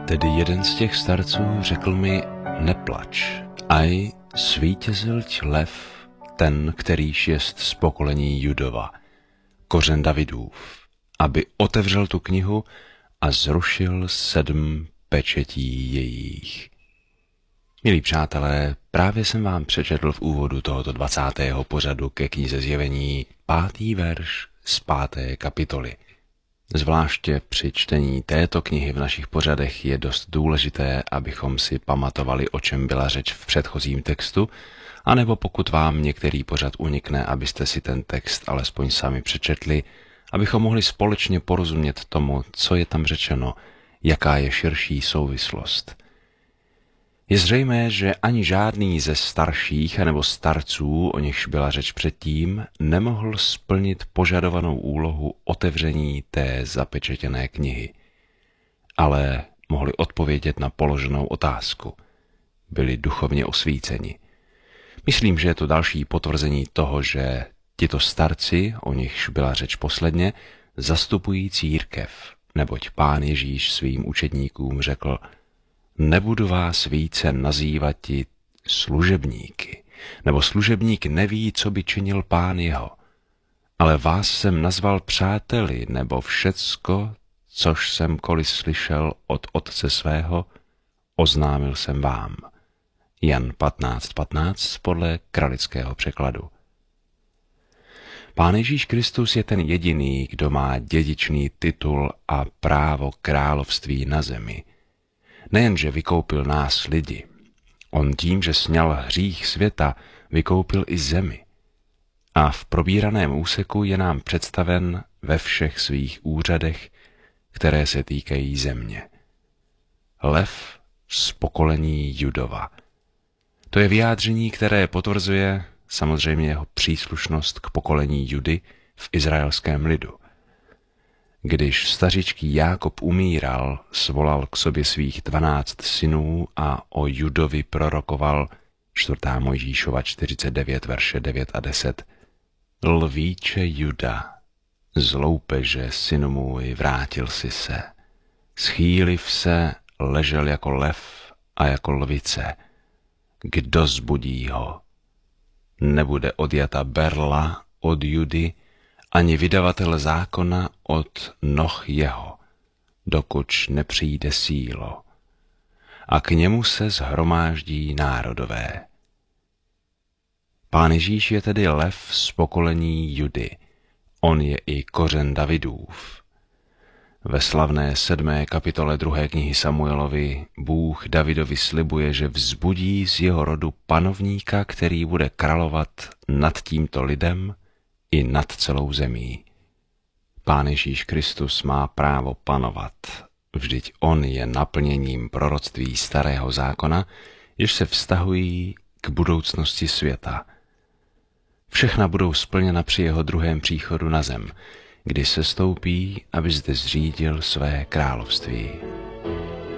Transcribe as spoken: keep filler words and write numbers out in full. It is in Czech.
Tedy jeden z těch starců řekl mi, neplač, aj svítězilť lev, ten, kterýž jest z pokolení Judova, kořen Davidův, aby otevřel tu knihu a zrušil sedm pečetí jejích. Milí přátelé, právě jsem vám přečetl v úvodu tohoto dvacátého pořadu ke knize Zjevení pátý verš z páté kapitoly. Zvláště při čtení této knihy v našich pořadech je dost důležité, abychom si pamatovali, o čem byla řeč v předchozím textu, anebo pokud vám některý pořad unikne, abyste si ten text alespoň sami přečetli, abychom mohli společně porozumět tomu, co je tam řečeno, jaká je širší souvislost. Je zřejmé, že ani žádný ze starších nebo starců, o nichž byla řeč předtím, nemohl splnit požadovanou úlohu otevření té zapečetěné knihy. Ale mohli odpovědět na položenou otázku. Byli duchovně osvíceni. Myslím, že je to další potvrzení toho, že tito starci, o nichž byla řeč posledně, zastupují církev, neboť Pán Ježíš svým učedníkům řekl: nebudu vás více nazývati služebníky, nebo služebník neví, co by činil Pán jeho, ale vás jsem nazval přáteli, nebo všecko, což jsem koli slyšel od otce svého, oznámil jsem vám. Jan patnáct patnáct podle kralického překladu. Pán Ježíš Kristus je ten jediný, kdo má dědičný titul a právo království na zemi. Nejenže vykoupil nás lidi, on tím, že sňal hřích světa, vykoupil i zemi. A v probíraném úseku je nám představen ve všech svých úřadech, které se týkají země. Lev z pokolení Judova. To je vyjádření, které potvrzuje samozřejmě jeho příslušnost k pokolení Judy v izraelském lidu. Když stařičký Jákob umíral, svolal k sobě svých dvanáct synů a o Judovi prorokoval, čtvrtá Mojžíšova čtyřicet devět, verše devět a deset. Lvíče Juda, z loupeže, synu můj, vrátil si se. Schýliv se, ležel jako lev a jako lvice. Kdo zbudí ho? Nebude odjata berla od Judy, ani vydavatel zákona od noh jeho, dokud nepřijde sílo. A k němu se shromáždí národové. Pán Ježíš je tedy lev z pokolení Judy. On je i kořen Davidův. Ve slavné sedmé kapitole druhé knihy Samuelovi Bůh Davidovi slibuje, že vzbudí z jeho rodu panovníka, který bude královat nad tímto lidem i nad celou zemí. Pán Ježíš Kristus má právo panovat, vždyť on je naplněním proroctví starého zákona, jež se vztahují k budoucnosti světa. Všechna budou splněna při jeho druhém příchodu na zem, kdy se stoupí, aby zde zřídil své království.